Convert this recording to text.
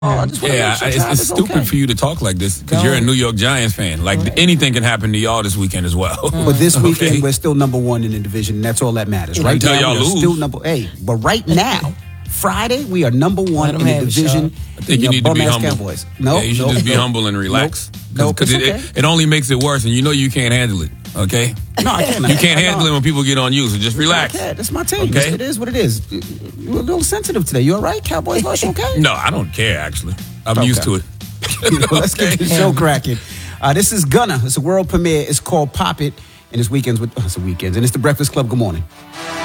I just wanna make sure it's Travis stupid okay. for you to talk like this because you're a New York Giants fan. Like anything can happen to y'all this weekend as well. But this weekend we're still number one in the division, and that's all that matters. Right Until now, y'all we're lose. still number. But right now, Friday, we are number one in the division. I think you need to be humble. Cowboys. No, you should just be humble and relax. Because it only makes it worse, and you know you can't handle it. Okay? No, I can't. You can't handle it when people get on you, so just relax. Yeah, that's my team. Okay? It is what it is. You're a little sensitive today. You all right? Cowboys lost, okay? No, I don't care, actually. I'm used to it. Let's get the show cracking. This is Gunna. It's a world premiere. It's called Pop It, and it's weekends and it's the Breakfast Club. Good morning.